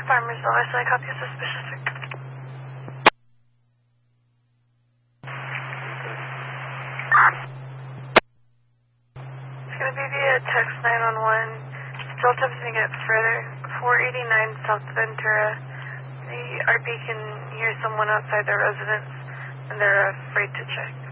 Farmers Office, I copy suspicious. It's going to be via text 911. Still attempting to get further. 489 South Ventura. The RP can hear someone outside their residence, and they're afraid to check.